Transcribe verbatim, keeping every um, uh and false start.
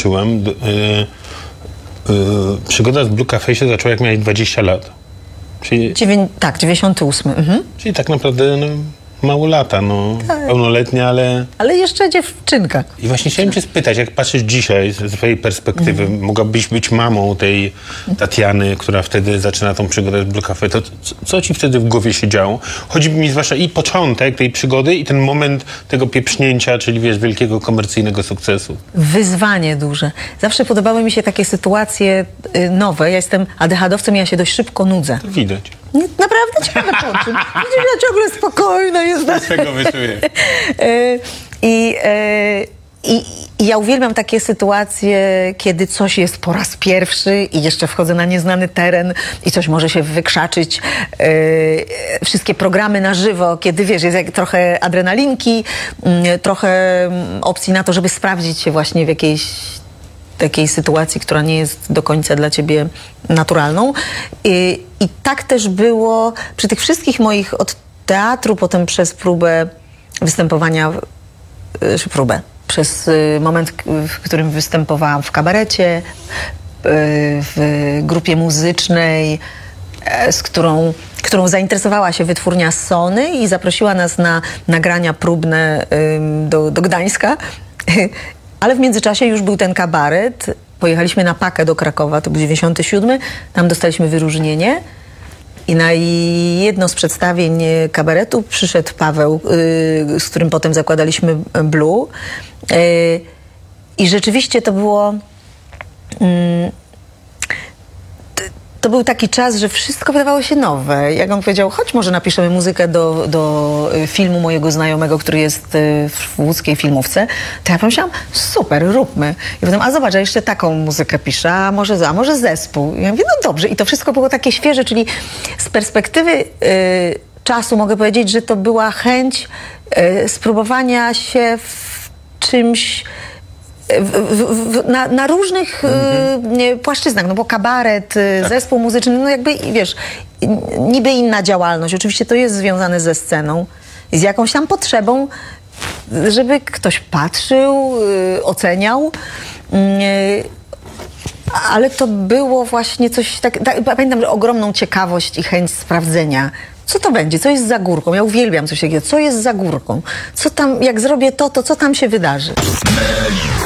zobaczyłem, yy, yy, przygoda z Blue Cafe się zaczęła, jak miałeś dwadzieścia lat. Czyli, Dziewię... Tak, dziewięćdziesiąty ósmy. Mhm. czyli tak naprawdę no, mało lata, no, Tak. pełnoletnia, ale... Ale jeszcze dziewczynka. I właśnie chciałem cię spytać, jak patrzysz dzisiaj z twojej perspektywy, Mhm. mogłabyś być mamą tej Tatiany, która wtedy zaczyna tą przygodę z Blue Cafe, to co, co ci wtedy w głowie się działo? Chodzi mi zwłaszcza i początek tej przygody i ten moment tego pieprznięcia, czyli wiesz, wielkiego komercyjnego sukcesu. Wyzwanie duże. Zawsze podobały mi się takie sytuacje y, nowe. Ja jestem adechadowcem, ja się dość szybko nudzę. To widać. Nie, naprawdę ciekawe po czym. Widzisz, ja ciągle spokojna jestem. Z tego wyczuję. Y, I, y, i, I ja uwielbiam takie sytuacje, kiedy coś jest po raz pierwszy i jeszcze wchodzę na nieznany teren i coś może się wykrzaczyć. Yy, wszystkie programy na żywo, kiedy wiesz, jest jak trochę adrenalinki, yy, trochę opcji na to, żeby sprawdzić się właśnie w jakiejś takiej sytuacji, która nie jest do końca dla ciebie naturalną. I, i tak też było przy tych wszystkich moich od teatru, potem przez próbę występowania, czy próbę, przez moment, w którym występowałam w kabarecie, w grupie muzycznej, z którą, którą zainteresowała się wytwórnia Sony i zaprosiła nas na nagrania próbne do, do Gdańska. Ale w międzyczasie już był ten kabaret. Pojechaliśmy na Pakę do Krakowa, to był dziewięćdziesiąty siódmy. Tam dostaliśmy wyróżnienie. I na jedno z przedstawień kabaretu przyszedł Paweł, yy, z którym potem zakładaliśmy Blue. Yy, I rzeczywiście to było... Yy, to był taki czas, że wszystko wydawało się nowe. Jak on powiedział, chodź może napiszemy muzykę do, do filmu mojego znajomego, który jest w łódzkiej filmówce, to ja pomyślałam, super, róbmy. I potem, a zobacz, ja jeszcze taką muzykę piszę, a może, a może zespół. I ja mówię, no dobrze. I to wszystko było takie świeże, czyli z perspektywy y, czasu mogę powiedzieć, że to była chęć y, spróbowania się w czymś W, w, w, na, na różnych mm-hmm. y, płaszczyznach, no bo kabaret, y, tak. zespół muzyczny, no jakby, wiesz, niby inna działalność. Oczywiście to jest związane ze sceną i z jakąś tam potrzebą, żeby ktoś patrzył, y, oceniał. Y, ale to było właśnie coś tak, tak, pamiętam, że ogromną ciekawość i chęć sprawdzenia. Co to będzie? Co jest za górką? Ja uwielbiam coś takiego. Co jest za górką? Co tam, jak zrobię to, to co tam się wydarzy?